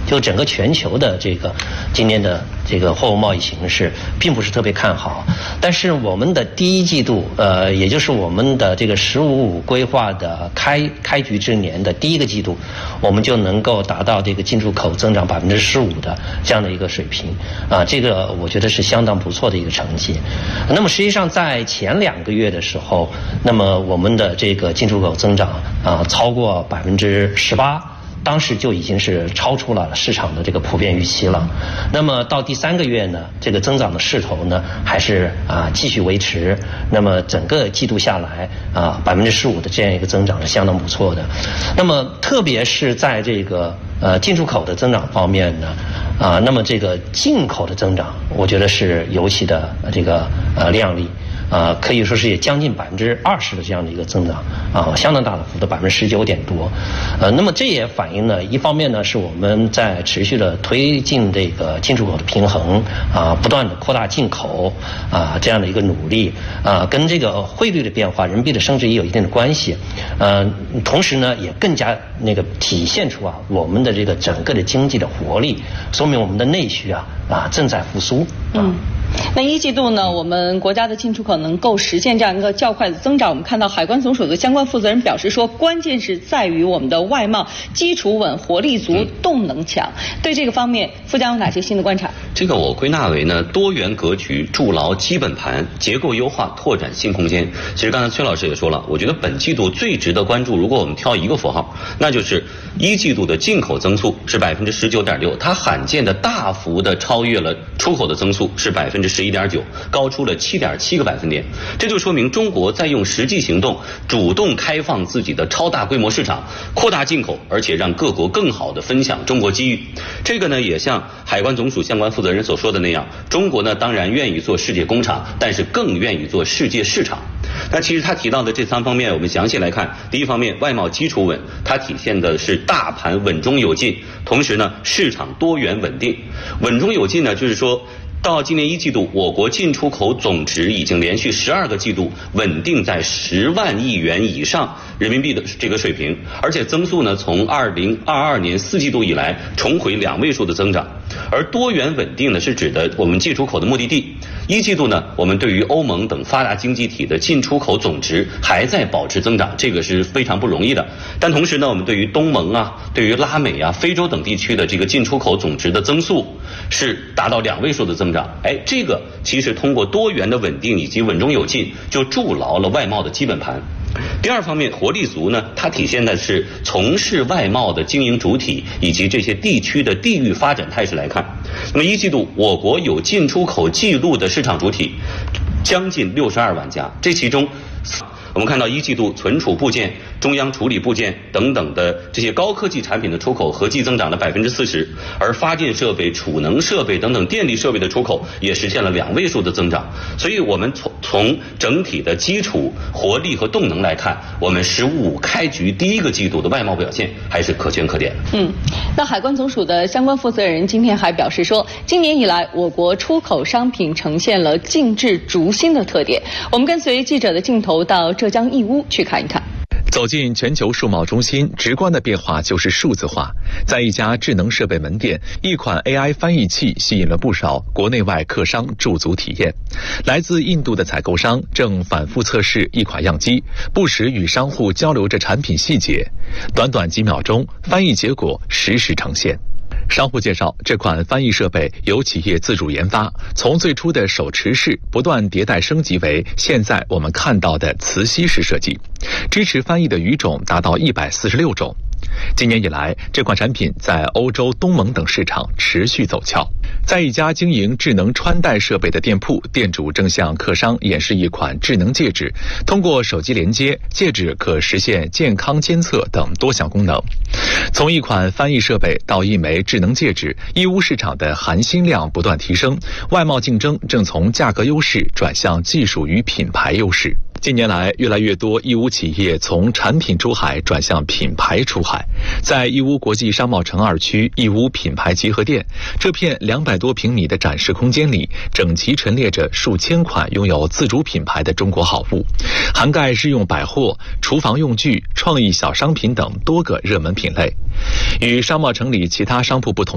就整个全球的这个今年的这个货物贸易形势并不是特别看好。但是我们的第一季度，也就是我们的这个“15+5”规划的开局之年的第一个季度，我们就能够达到这个进出口增长15%的这样的一个水平啊，这个我觉得是相当不错的一个成绩。那么实际上在前2个月的时候，那么我们的这个进出口增长超过18%。当时就已经是超出了市场的这个普遍预期了。那么到第3个月呢，这个增长的势头呢还是继续维持。那么整个季度下来15%的这样一个增长是相当不错的。那么特别是在这个进出口的增长方面呢，那么这个进口的增长，我觉得是尤其的这个亮丽。可以说是也将近20%的这样的一个增长相当大的幅度，19%多。那么这也反映了一方面呢，是我们在持续的推进这个进出口的平衡不断的扩大进口这样的一个努力跟这个汇率的变化、人民币的升值也有一定的关系。同时呢，也更加体现出我们的这个整个的经济的活力，说明我们的内需正在复苏。 那一季度呢，我们国家的进出口能够实现这样一个较快的增长。我们看到海关总署的相关负责人表示说，关键是在于我们的外贸基础稳、活力足、动能强。对这个方面，副将有哪些新的观察？ 这个我归纳为呢，多元格局，筑牢基本盘，结构优化，拓展新空间。其实刚才崔老师也说了，我觉得本季度最值得关注，如果我们挑一个符号，那就是一季度的进口增速是19.6%，它罕见的大幅的超越了出口的增速是11.9%，高出了7.7个百分点。这就说明中国在用实际行动主动开放自己的超大规模市场，扩大进口，而且让各国更好的分享中国机遇。这个呢，也像海关总署相关负责人所说的那样，中国呢当然愿意做世界工厂，但是更愿意做世界市场。那其实他提到的这3方面，我们详细来看。第一方面，外贸基础稳，它体现的是大盘稳中有进，同时呢，市场多元稳定。稳中有进呢，就是说到今年1季度，我国进出口总值已经连续12个季度稳定在10万亿元以上人民币的这个水平，而且增速呢从2022年4季度以来重回2位数的增长。而多元稳定呢，是指的我们进出口的目的地。1季度呢，我们对于欧盟等发达经济体的进出口总值还在保持增长，这个是非常不容易的。但同时呢，我们对于东盟对于拉美非洲等地区的这个进出口总值的增速是达到2位数的增长。这个其实通过多元的稳定以及稳中有进，就筑牢了外贸的基本盘。第二方面，活力足呢，它体现的是从事外贸的经营主体以及这些地区的地域发展态势来看。那么1季度我国有进出口记录的市场主体将近62万家，这其中我们看到1季度存储部件、中央处理部件等等的这些高科技产品的出口合计增长了40%，而发电设备、储能设备等等电力设备的出口也实现了2位数的增长。所以我们从整体的基础活力和动能来看，我们15开局第1个季度的外贸表现还是可圈可点。 那海关总署的相关负责人今天还表示说，今年以来我国出口商品呈现了静置逐新的特点。我们跟随记者的镜头到浙江义乌去看一看。 走进全球数贸中心，直观的变化就是数字化。在一家智能设备门店，一款 AI 翻译器吸引了不少国内外客商驻足体验。来自印度的采购商正反复测试一款样机，不时与商户交流着产品细节。短短几秒钟，翻译结果实时呈现。商户介绍，这款翻译设备由企业自主研发，从最初的手持式不断迭代升级为现在我们看到的磁吸式设计，支持翻译的语种达到146种。今年以来，这款产品在欧洲、东盟等市场持续走俏。在一家经营智能穿戴设备的店铺，店主正向客商演示一款智能戒指，通过手机连接，戒指可实现健康监测等多项功能。从一款翻译设备到一枚智能戒指，义乌市场的含金量不断提升，外贸竞争正从价格优势转向技术与品牌优势。近年来，越来越多义乌企业从产品出海转向品牌出海。在义乌国际商贸城2区义乌品牌集合店，这片200多平米的展示空间里，整齐陈列着数千款拥有自主品牌的中国好物，涵盖日用百货、厨房用具、创意小商品等多个热门品类。与商贸城里其他商铺不同，